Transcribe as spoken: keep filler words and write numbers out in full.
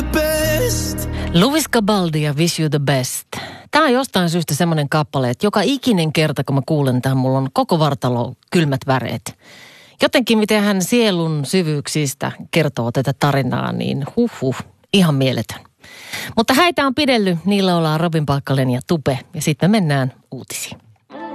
the best. Louis Capaldi ja Wish You the Best. Tämä on jostain syystä semmoinen kappale, että joka ikinen kerta, kun mä kuulen tämän, mulla on koko vartalo kylmät väreet. Jotenkin miten hän sielun syvyyksistä kertoo tätä tarinaa, niin huh huh, ihan mieletön. Mutta häitä on pidellyt, niillä ollaan Robin Paakkanen ja Tupe, ja sitten me mennään uutisiin.